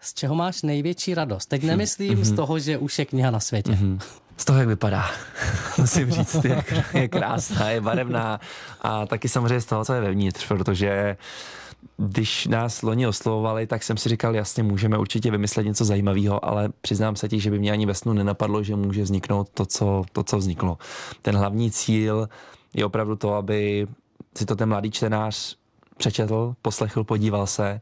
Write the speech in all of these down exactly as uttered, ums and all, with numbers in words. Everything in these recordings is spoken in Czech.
z čeho máš největší radost? Teď nemyslím mm-hmm. z toho, že už je kniha na světě. Mm-hmm. Z toho, jak vypadá, musím říct, je, je krásná, je barevná a taky samozřejmě z toho, co je vevnitř, protože když nás loni oslovovali, tak jsem si říkal, jasně, můžeme určitě vymyslet něco zajímavého, ale přiznám se ti, že by mě ani ve snu nenapadlo, že může vzniknout to, co, to, co vzniklo. Ten hlavní cíl je opravdu to, aby si to ten mladý čtenář přečetl, poslechl, podíval se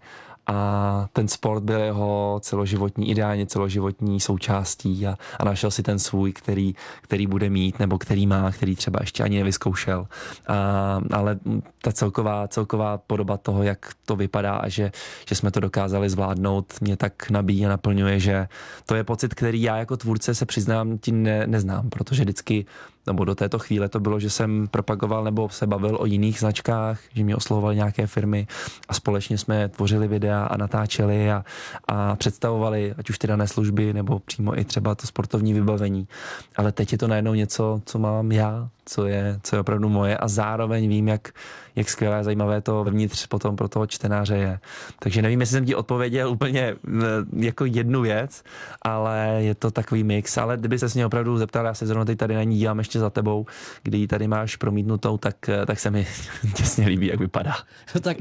a ten sport byl jeho celoživotní, ideálně celoživotní součástí a, a našel si ten svůj, který, který bude mít nebo který má, který třeba ještě ani nevyzkoušel. A, ale ta celková, celková podoba toho, jak to vypadá a že, že jsme to dokázali zvládnout, mě tak nabíjí a naplňuje, že to je pocit, který já jako tvůrce se přiznám ti ne, neznám, protože vždycky nebo do této chvíle to bylo, že jsem propagoval nebo se bavil o jiných značkách, že mě oslovovaly nějaké firmy a společně jsme tvořili videa a natáčeli a, a představovali ať už ty dané služby nebo přímo i třeba to sportovní vybavení. Ale teď je to najednou něco, co mám já, co je, co je opravdu moje a zároveň vím, jak, jak skvělé a zajímavé to vevnitř potom pro toho čtenáře je. Takže nevím, jestli jsem ti odpověděl úplně jako jednu věc, ale je to takový mix. Ale kdyby se s mě opravdu zeptal, já se zrovna teď tady na ní dívám ještě za tebou, kdy ji tady máš promítnutou, tak, tak se mi těsně líbí, jak vypadá. No tak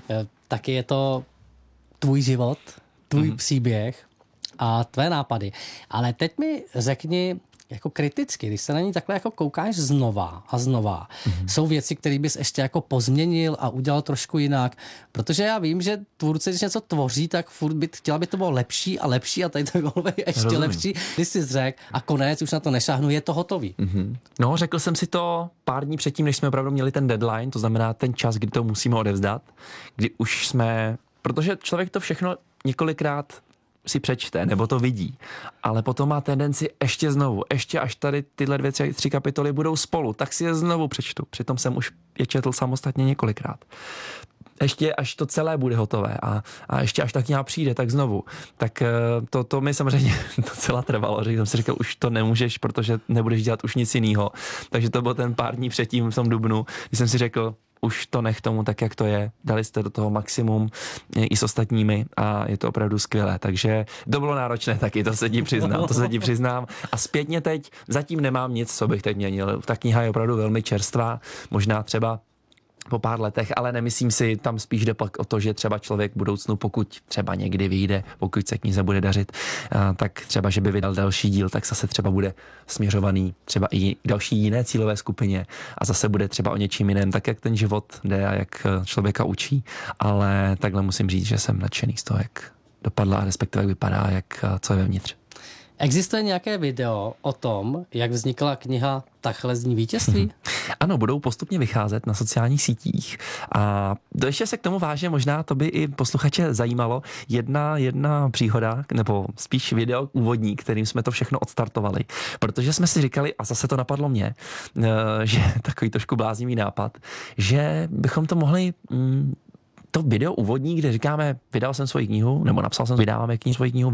taky je to tvůj život, tvůj mm-hmm. příběh a tvé nápady. Ale teď mi řekni, jako kriticky, když se na ní takhle jako koukáš znova a znova, mm-hmm. jsou věci, které bys ještě jako pozměnil a udělal trošku jinak, protože já vím, že tvůrci, když něco tvoří, tak furt by chtěla, by to bylo lepší a lepší a tady to bylo ještě Rozumím. lepší, když jsi řekl a konec, už na to nešáhnu, je to hotový. Mm-hmm. No, řekl jsem si to pár dní předtím, než jsme opravdu měli ten deadline, to znamená ten čas, kdy to musíme odevzdat, kdy už jsme, protože člověk to všechno několikrát si přečte, nebo to vidí, ale potom má tendenci ještě znovu, ještě až tady tyhle dvě, tři, tři kapitoly budou spolu, tak si je znovu přečtu. Přitom jsem už je četl samostatně několikrát. Ještě až to celé bude hotové a, a ještě až tak nějak přijde, tak znovu. Tak to, to mi samozřejmě docela trvalo, že jsem si říkal, už to nemůžeš, protože nebudeš dělat už nic jiného. Takže to byl ten pár dní předtím v tom dubnu, kdy jsem si řekl, už to nech tomu tak, jak to je. Dali jste do toho maximum i s ostatními a je to opravdu skvělé. Takže to bylo náročné taky, to se ti přiznám, to se ti přiznám. A zpětně teď zatím nemám nic, co bych teď měnil. Ta kniha je opravdu velmi čerstvá, možná třeba po pár letech, ale nemyslím si, tam spíš jde pak o to, že třeba člověk v budoucnu, pokud třeba někdy vyjde, pokud se knize bude dařit, tak třeba, že by vydal další díl, tak zase třeba bude směřovaný třeba i další jiné cílové skupině a zase bude třeba o něčím jiném, tak jak ten život jde a jak člověka učí, ale takhle musím říct, že jsem nadšený z toho, jak dopadla a respektive jak vypadá, jak, co je vevnitř. Existuje nějaké video o tom, jak vznikla kniha Takhle zní vítězství? Ano, budou postupně vycházet na sociálních sítích a to ještě se k tomu váže, možná to by i posluchače zajímalo, jedna, jedna příhoda, nebo spíš video úvodní, kterým jsme to všechno odstartovali, protože jsme si říkali, a zase to napadlo mě, že takový trošku bláznivý nápad, že bychom to mohli mm, to video úvodní, kde říkáme, vydal jsem svoji knihu, nebo napsal jsem, vydáváme knihu, svoji knihu,